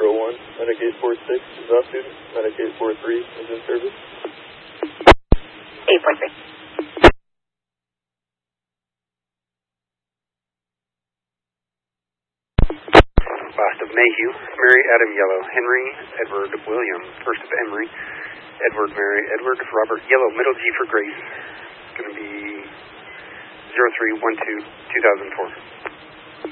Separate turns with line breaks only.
Metro 1, Medic 846 is off duty. Medic 843 is in service.
843.
Last of Mayhew, Mary Adam Yellow, Henry Edward William, first of Emery, Edward Mary Edward Robert Yellow, middle G for Grace. It's going to be 0312-2004.